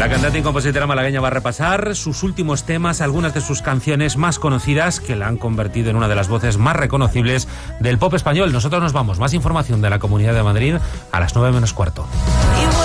La cantante y compositora malagueña va a repasar sus últimos temas, algunas de sus canciones más conocidas que la han convertido en una de las voces más reconocibles del pop español. Nosotros nos vamos. Más información de la Comunidad de Madrid a las 9 menos cuarto.